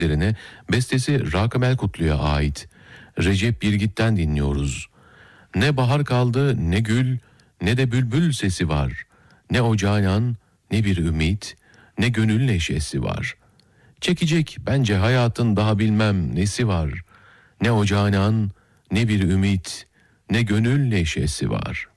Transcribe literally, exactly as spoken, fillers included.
sözlerine bestesi Rakım Elkutlu'ya ait Recep Birgit'ten dinliyoruz. Ne bahar kaldı ne gül ne de bülbül sesi var. Ne o canan ne bir ümit ne gönül neşesi var. Çekecek bence hayatın daha bilmem nesi var. Ne o canan ne bir ümit ne gönül neşesi var.